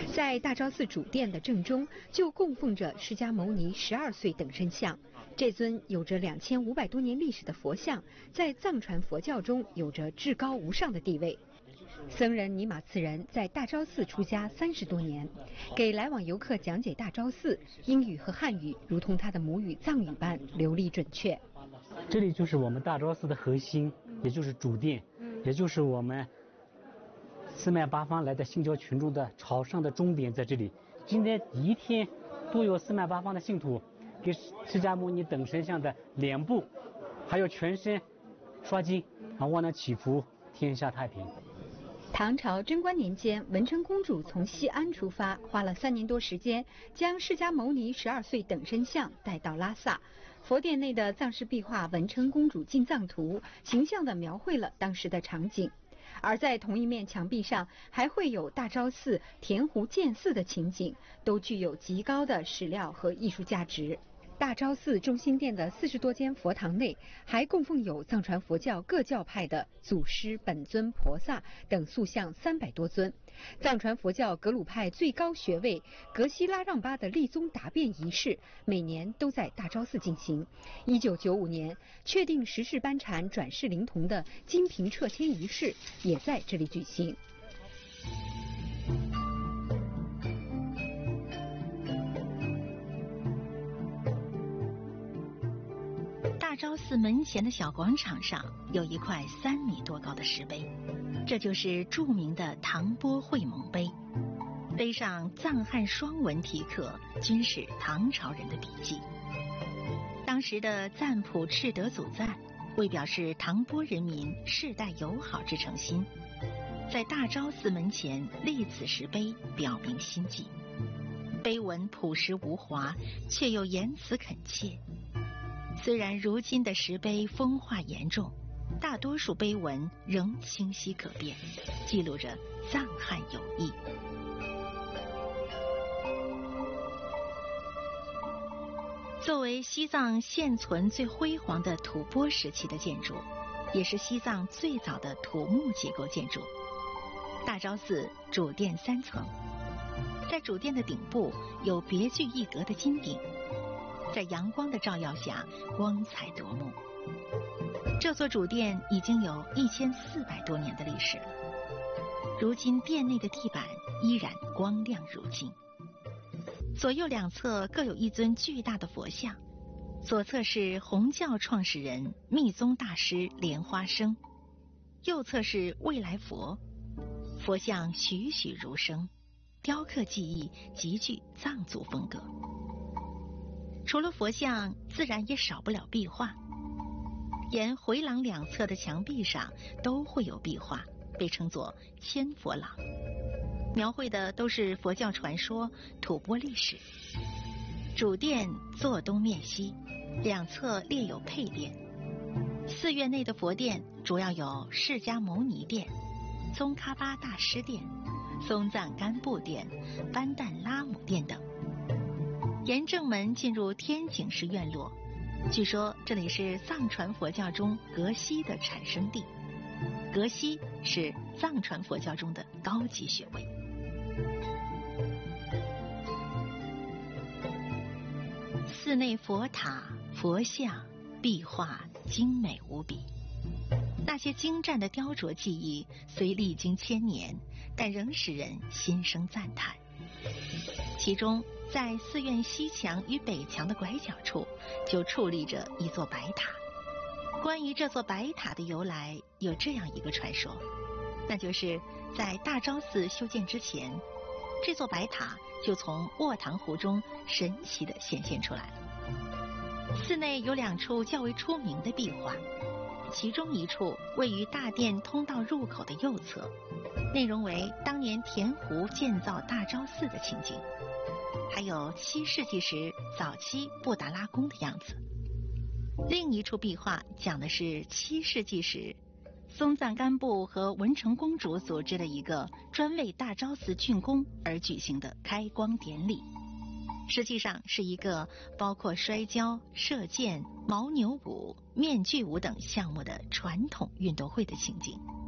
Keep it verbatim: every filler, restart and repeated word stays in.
在大昭寺主殿的正中，就供奉着释迦牟尼十二岁等身像。这尊有着两千五百多年历史的佛像，在藏传佛教中有着至高无上的地位。僧人尼玛次仁在大昭寺出家三十多年，给来往游客讲解大昭寺，英语和汉语如同他的母语藏语般流利准确。 这里就是我们大昭寺的核心，也就是主殿，也就是我们四面八方来的信教群众的朝圣的终点在这里。今天一天都有四面八方的信徒给释迦牟尼等身像的脸部还有全身刷金，啊，望能祈福天下太平。 唐朝贞观年间，文成公主从西安出发，花了三年多时间，将释迦牟尼十二岁等身像带到拉萨。佛殿内的藏式壁画《文成公主进藏图》形象地描绘了当时的场景，而在同一面墙壁上还会有大昭寺填湖建寺的情景，都具有极高的史料和艺术价值。大昭寺中心殿的四十多间佛堂内，还供奉有藏传佛教各教派的祖师、本尊、菩萨等塑像三百多尊。藏传佛教格鲁派最高学位格西拉让巴的立宗答辩仪式，每年都在大昭寺进行。一九九五年，确定十世班禅转世灵童的金瓶撤签仪式也在这里举行。 大昭寺门前的小广场上有一块三米多高的石碑，这就是著名的唐波会盟碑。碑上藏汉双文题刻，均是唐朝人的笔迹。当时的赞普赤德祖赞为表示唐波人民世代友好之诚心，在大昭寺门前立此石碑，表明心迹。碑文朴实无华，却又言辞恳切。虽然如今的石碑风化严重，大多数碑文仍清晰可辨，记录着藏汉友谊。作为西藏现存最辉煌的吐蕃时期的建筑，也是西藏最早的土木结构建筑。大昭寺主殿三层，在主殿的顶部有别具一格的金顶，在阳光的照耀下光彩夺目。这座主殿已经有一千四百多年的历史了，如今殿内的地板依然光亮如镜。左右两侧各有一尊巨大的佛像，左侧是红教创始人密宗大师莲花生，右侧是未来佛，佛像栩栩如生，雕刻技艺极具藏族风格。除了佛像，自然也少不了壁画。沿回廊两侧的墙壁上都会有壁画，被称作千佛廊，描绘的都是佛教传说、吐蕃历史。主殿坐东面西，两侧列有配殿。寺院内的佛殿主要有释迦牟尼殿、宗喀巴大师殿、松赞干布殿、班旦拉姆殿等。沿正门进入天井式院落，据说这里是藏传佛教中格西的产生地。格西是藏传佛教中的高级学位。寺内佛塔、佛像、壁画精美无比，那些精湛的雕琢技艺虽历经千年，但仍使人心生赞叹。其中在寺院西墙与北墙的拐角处，就矗立着一座白塔。关于这座白塔的由来，有这样一个传说，那就是在大昭寺修建之前，这座白塔就从卧塘湖中神奇地显现出来了。寺内有两处较为出名的壁画，其中一处位于大殿通道入口的右侧，内容为当年填湖建造大昭寺的情景，还有七世纪时早期布达拉宫的样子。另一处壁画讲的是七世纪时松赞干布和文成公主组织的一个专为大昭寺竣工而举行的开光典礼，实际上是一个包括摔跤、射箭、牦牛舞、面具舞等项目的传统运动会的情景。